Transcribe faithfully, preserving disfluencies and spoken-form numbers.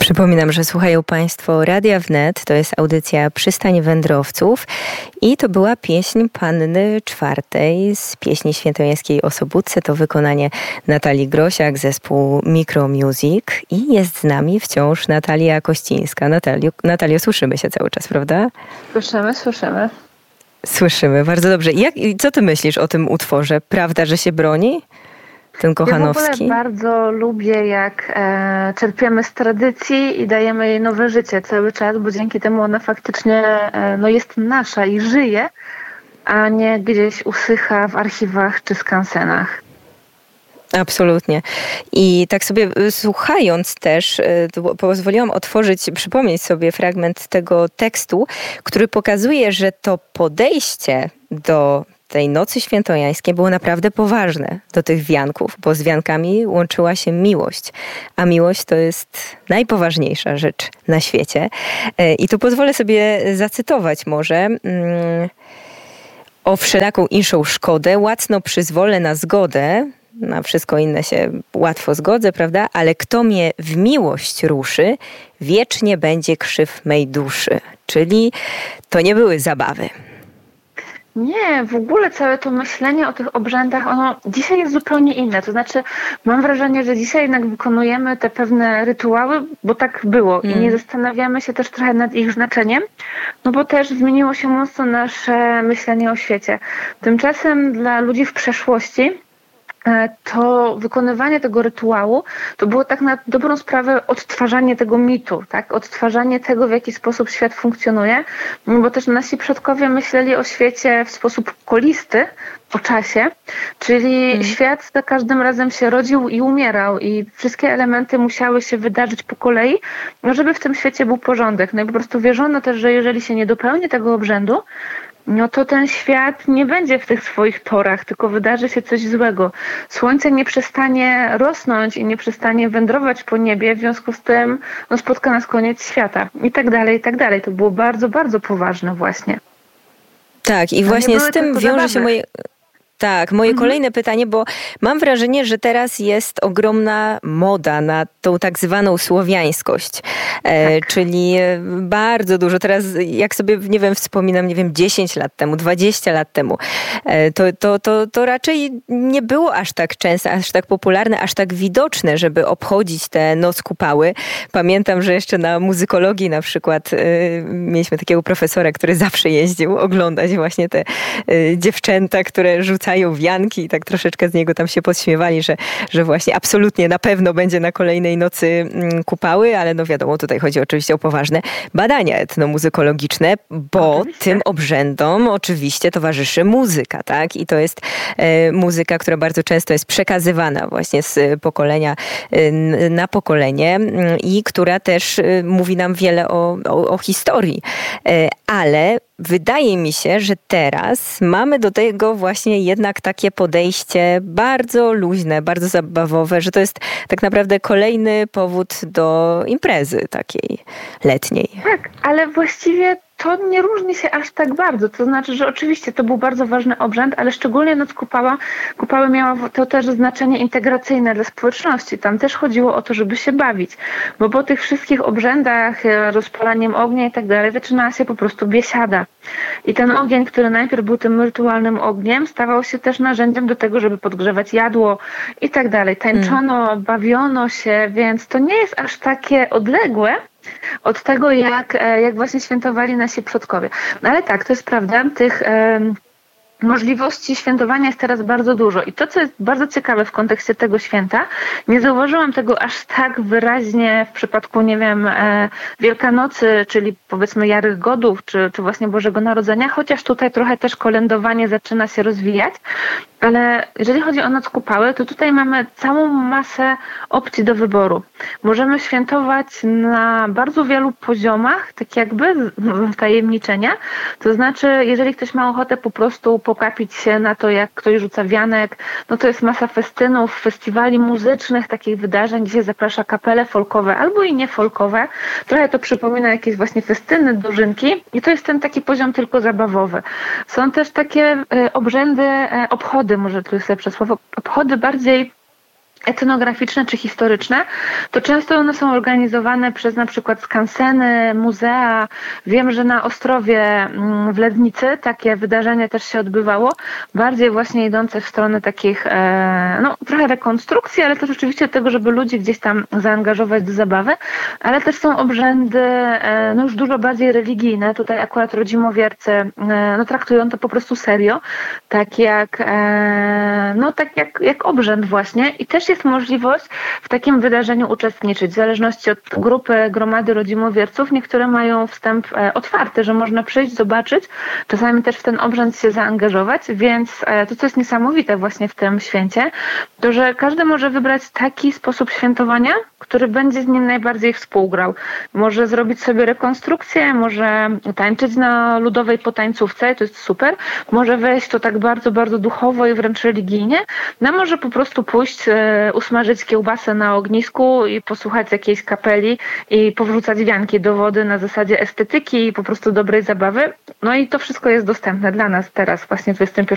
Przypominam, że słuchają Państwo Radia Wnet, to jest audycja Przystań Wędrowców i to była pieśń Panny Czwartej z pieśni świętojańskiej o Sobótce. To wykonanie Natalii Grosiak, zespół Micro Music i jest z nami wciąż Natalia Kościńska. Natalio, Natalio, słyszymy się cały czas, prawda? Słyszymy, słyszymy. Słyszymy, bardzo dobrze. Jak, co ty myślisz o tym utworze? Prawda, że się broni? Ten Kochanowski? Ja w ogóle bardzo lubię, jak e, czerpiemy z tradycji i dajemy jej nowe życie cały czas, bo dzięki temu ona faktycznie e, no jest nasza i żyje, a nie gdzieś usycha w archiwach czy skansenach. Absolutnie. I tak sobie słuchając też, pozwoliłam otworzyć, przypomnieć sobie fragment tego tekstu, który pokazuje, że to podejście do tej nocy świętojańskiej było naprawdę poważne do tych wianków, bo z wiankami łączyła się miłość, a miłość to jest najpoważniejsza rzecz na świecie. I tu pozwolę sobie zacytować może. O wszelaką inszą szkodę łacno przyzwolę na zgodę, na wszystko inne się łatwo zgodzę, prawda? Ale kto mnie w miłość ruszy, wiecznie będzie krzyw mej duszy. Czyli to nie były zabawy. Nie, w ogóle całe to myślenie o tych obrzędach, ono dzisiaj jest zupełnie inne. To znaczy, mam wrażenie, że dzisiaj jednak wykonujemy te pewne rytuały, bo tak było mm. i nie zastanawiamy się też trochę nad ich znaczeniem, no bo też zmieniło się mocno nasze myślenie o świecie. Tymczasem dla ludzi w przeszłości to wykonywanie tego rytuału to było tak na dobrą sprawę odtwarzanie tego mitu, tak? Odtwarzanie tego, w jaki sposób świat funkcjonuje, bo też nasi przodkowie myśleli o świecie w sposób kolisty, o czasie, czyli hmm. świat za każdym razem się rodził i umierał i wszystkie elementy musiały się wydarzyć po kolei, żeby w tym świecie był porządek. No i po prostu wierzono też, że jeżeli się nie dopełni tego obrzędu, no to ten świat nie będzie w tych swoich torach, tylko wydarzy się coś złego. Słońce nie przestanie rosnąć i nie przestanie wędrować po niebie, w związku z tym no, spotka nas koniec świata i tak dalej, i tak dalej. To było bardzo, bardzo poważne właśnie. Tak, i właśnie z tym wiąże się moje... Tak, moje mhm. kolejne pytanie, bo mam wrażenie, że teraz jest ogromna moda na tą tak zwaną słowiańskość, e, tak. czyli bardzo dużo. Teraz jak sobie, nie wiem, wspominam, nie wiem, dziesięć lat temu, dwadzieścia lat temu, e, to, to, to, to raczej nie było aż tak częste, aż tak popularne, aż tak widoczne, żeby obchodzić tę noc kupały. Pamiętam, że jeszcze na muzykologii na przykład e, mieliśmy takiego profesora, który zawsze jeździł oglądać właśnie te e, dziewczęta, które rzucają wianki i tak troszeczkę z niego tam się podśmiewali, że, że właśnie absolutnie na pewno będzie na kolejnej nocy kupały, ale no wiadomo, tutaj chodzi oczywiście o poważne badania etnomuzykologiczne, bo oczywiście. Tym obrzędom oczywiście towarzyszy muzyka, tak? I to jest e, muzyka, która bardzo często jest przekazywana właśnie z pokolenia e, na pokolenie i która też e, mówi nam wiele o, o, o historii. E, ale wydaje mi się, że teraz mamy do tego właśnie jednak takie podejście bardzo luźne, bardzo zabawowe, że to jest tak naprawdę kolejny powód do imprezy takiej letniej. Tak, ale właściwie to nie różni się aż tak bardzo. To znaczy, że oczywiście to był bardzo ważny obrzęd, ale szczególnie noc kupała, kupały miała to też znaczenie integracyjne dla społeczności. Tam też chodziło o to, żeby się bawić. Bo po tych wszystkich obrzędach, rozpalaniem ognia i tak dalej, zaczynała się po prostu biesiada. I ten ogień, który najpierw był tym rytualnym ogniem, stawał się też narzędziem do tego, żeby podgrzewać jadło i tak dalej. Tańczono, mm. bawiono się, więc to nie jest aż takie odległe od tego, jak, jak właśnie świętowali nasi przodkowie. No ale tak, to jest prawda, tych e, możliwości świętowania jest teraz bardzo dużo. I to, co jest bardzo ciekawe w kontekście tego święta, nie zauważyłam tego aż tak wyraźnie w przypadku, nie wiem, e, Wielkanocy, czyli powiedzmy Jarych Godów, czy, czy właśnie Bożego Narodzenia, chociaż tutaj trochę też kolędowanie zaczyna się rozwijać. Ale jeżeli chodzi o noc kupały, to tutaj mamy całą masę opcji do wyboru. Możemy świętować na bardzo wielu poziomach, tak jakby wtajemniczenia. To znaczy, jeżeli ktoś ma ochotę po prostu pokapić się na to, jak ktoś rzuca wianek, no to jest masa festynów, festiwali muzycznych, takich wydarzeń, gdzie się zaprasza kapele folkowe albo i nie folkowe. Trochę to przypomina jakieś właśnie festyny, dożynki i to jest ten taki poziom tylko zabawowy. Są też takie obrzędy, obchody, może to jest lepsze słowo, obchody bardziej etnograficzne czy historyczne, to często one są organizowane przez na przykład skanseny, muzea. Wiem, że na Ostrowie w Lednicy takie wydarzenie też się odbywało, bardziej właśnie idące w stronę takich no trochę rekonstrukcji, ale też oczywiście tego, żeby ludzi gdzieś tam zaangażować do zabawy, ale też są obrzędy no już dużo bardziej religijne. Tutaj akurat rodzimowiercy no traktują to po prostu serio, tak jak no tak jak, jak obrzęd właśnie i też jest możliwość w takim wydarzeniu uczestniczyć, w zależności od grupy, gromady rodzimowierców. Niektóre mają wstęp otwarty, że można przyjść, zobaczyć, czasami też w ten obrzęd się zaangażować, więc to, co jest niesamowite właśnie w tym święcie, to, że każdy może wybrać taki sposób świętowania, który będzie z nim najbardziej współgrał. Może zrobić sobie rekonstrukcję, może tańczyć na ludowej potańcówce, to jest super, może wejść to tak bardzo, bardzo duchowo i wręcz religijnie, no może po prostu pójść, usmażyć kiełbasę na ognisku i posłuchać jakiejś kapeli i powrzucać wianki do wody na zasadzie estetyki i po prostu dobrej zabawy. No i to wszystko jest dostępne dla nas teraz właśnie w dwudziestym pierwszym